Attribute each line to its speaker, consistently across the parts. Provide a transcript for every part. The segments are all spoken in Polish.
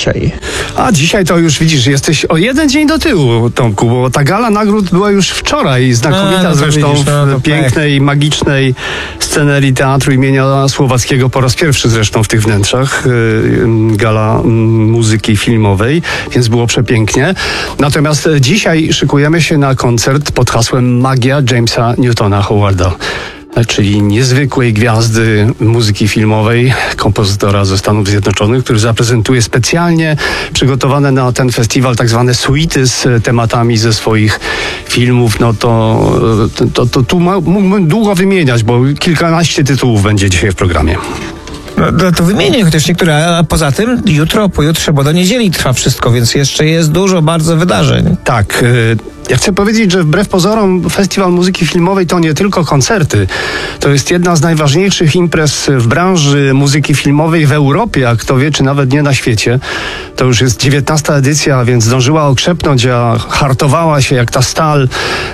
Speaker 1: dzisiaj?
Speaker 2: A dzisiaj to już widzisz, jesteś o jeden dzień do tyłu, Tomku, bo ta gala nagród była już wczoraj, znakomita zresztą w pięknej, magicznej scenerii Teatru imienia Słowackiego, po raz pierwszy zresztą w tych wnętrzach, gala muzyki filmowej, więc było przepięknie. Natomiast dzisiaj szykujemy się na koncert pod hasłem Magia Jamesa Newtona Howarda, czyli niezwykłej gwiazdy muzyki filmowej, kompozytora ze Stanów Zjednoczonych, który zaprezentuje specjalnie przygotowane na ten festiwal tak zwane suity z tematami ze swoich filmów. No to tu mógłbym długo wymieniać, bo kilkanaście tytułów będzie dzisiaj w programie.
Speaker 1: No to wymienię chociaż niektóre, a poza tym jutro, pojutrze, bo do niedzieli trwa wszystko, więc jeszcze jest dużo bardzo wydarzeń.
Speaker 2: Tak, ja chcę powiedzieć, że wbrew pozorom Festiwal Muzyki Filmowej to nie tylko koncerty. To jest jedna z najważniejszych imprez w branży muzyki filmowej w Europie, a kto wie, czy nawet nie na świecie. To już jest 19. edycja, więc zdążyła okrzepnąć, a hartowała się jak ta stal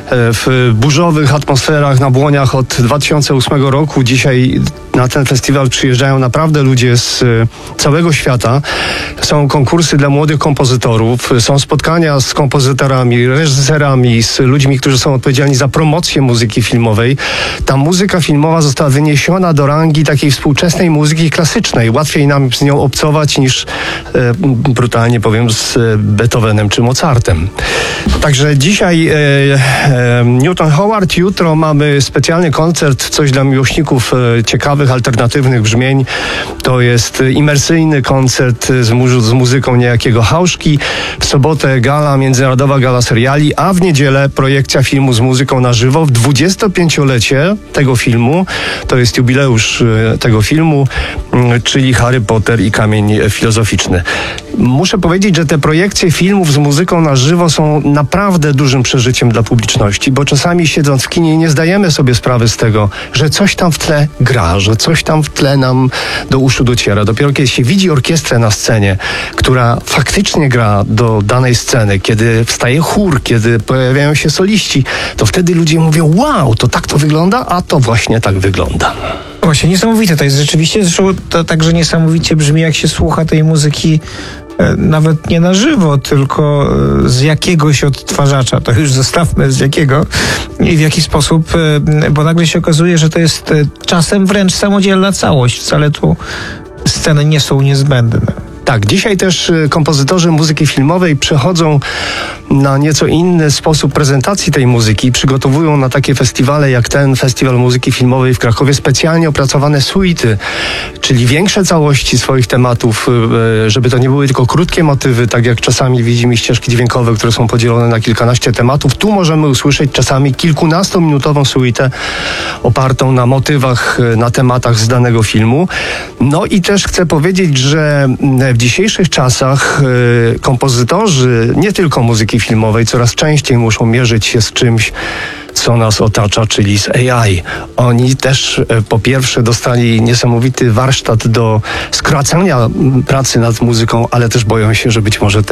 Speaker 2: w burzowych atmosferach na Błoniach od 2008 roku. Dzisiaj na ten festiwal przyjeżdżają naprawdę ludzie z całego świata. Są konkursy dla młodych kompozytorów, są spotkania z kompozytorami, reżyserami, z ludźmi, którzy są odpowiedzialni za promocję muzyki filmowej. Ta muzyka filmowa została wyniesiona do rangi takiej współczesnej muzyki klasycznej. Łatwiej nam z nią obcować niż, brutalnie powiem, z Beethovenem czy Mozartem. Także dzisiaj Newton Howard, jutro mamy specjalny koncert, coś dla miłośników ciekawych, alternatywnych brzmień. To jest imersyjny koncert z muzyką niejakiego Hauszki. W sobotę gala, międzynarodowa gala seriali, a w niedzielę projekcja filmu z muzyką na żywo w 25-lecie tego filmu. To jest jubileusz tego filmu, czyli Harry Potter i Kamień Filozoficzny. Muszę powiedzieć, że te projekcje filmów z muzyką na żywo są naprawdę dużym przeżyciem dla publiczności, bo czasami siedząc w kinie nie zdajemy sobie sprawy z tego, że coś tam w tle gra, że coś tam w tle nam do uszu dociera. Dopiero kiedy się widzi orkiestrę na scenie, która faktycznie gra do danej sceny, kiedy wstaje chór, kiedy pojawiają się soliści, to wtedy ludzie mówią: wow, to tak to wygląda, a to właśnie tak wygląda.
Speaker 1: Właśnie niesamowite to jest rzeczywiście, zresztą to także niesamowicie brzmi, jak się słucha tej muzyki nawet nie na żywo, tylko z jakiegoś odtwarzacza. To już zostawmy z jakiego i w jaki sposób, bo nagle się okazuje, że to jest czasem wręcz samodzielna całość. Wcale tu sceny nie są niezbędne.
Speaker 2: Tak, dzisiaj też kompozytorzy muzyki filmowej przechodzą na nieco inny sposób prezentacji tej muzyki. Przygotowują na takie festiwale jak ten Festiwal Muzyki Filmowej w Krakowie specjalnie opracowane suity, czyli większe całości swoich tematów, żeby to nie były tylko krótkie motywy, tak jak czasami widzimy ścieżki dźwiękowe, które są podzielone na kilkanaście tematów. Tu możemy usłyszeć czasami kilkunastominutową suitę opartą na motywach, na tematach z danego filmu. No i też chcę powiedzieć, że w dzisiejszych czasach kompozytorzy, nie tylko muzyki filmowej, coraz częściej muszą mierzyć się z czymś, co nas otacza, czyli z AI. Oni też po pierwsze dostali niesamowity warsztat do skracania pracy nad muzyką, ale też boją się, że być może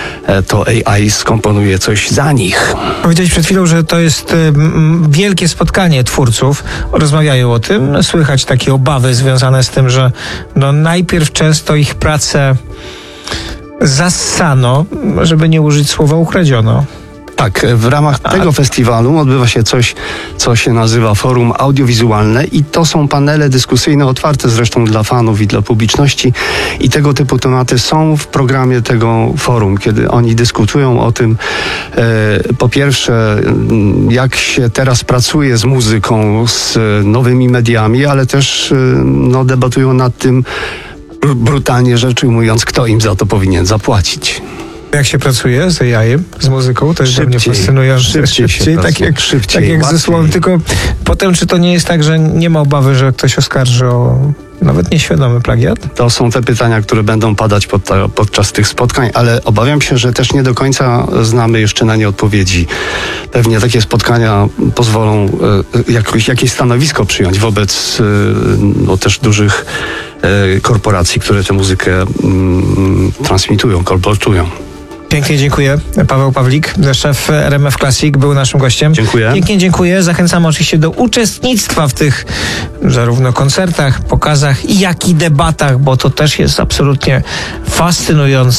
Speaker 2: to AI skomponuje coś za nich.
Speaker 1: Powiedziałeś przed chwilą, że to jest wielkie spotkanie twórców. Rozmawiają o tym. Słychać takie obawy związane z tym, że najpierw często ich pracę zassano, żeby nie użyć słowa ukradziono.
Speaker 2: Tak, w ramach tego festiwalu odbywa się coś, co się nazywa Forum Audiowizualne i to są panele dyskusyjne otwarte zresztą dla fanów i dla publiczności i tego typu tematy są w programie tego forum, kiedy oni dyskutują o tym, po pierwsze, jak się teraz pracuje z muzyką, z nowymi mediami, ale też debatują nad tym, brutalnie rzecz ujmując, kto im za to powinien zapłacić.
Speaker 1: Jak się pracuje z AI, z muzyką, to jest dla mnie fascynujące. Szybciej, tak jak ze słowem, tylko potem czy to nie jest tak, że nie ma obawy, że ktoś oskarży o nawet nieświadomy plagiat?
Speaker 2: To są te pytania, które będą padać podczas tych spotkań, ale obawiam się, że też nie do końca znamy jeszcze na nie odpowiedzi. Pewnie takie spotkania pozwolą jakieś stanowisko przyjąć wobec też dużych korporacji, które tę muzykę transmitują, kolportują.
Speaker 1: Pięknie dziękuję. Paweł Pawlik, szef RMF Classic, był naszym gościem.
Speaker 2: Dziękuję.
Speaker 1: Pięknie dziękuję. Zachęcamy oczywiście do uczestnictwa w tych zarówno koncertach, pokazach, jak i debatach, bo to też jest absolutnie fascynujące.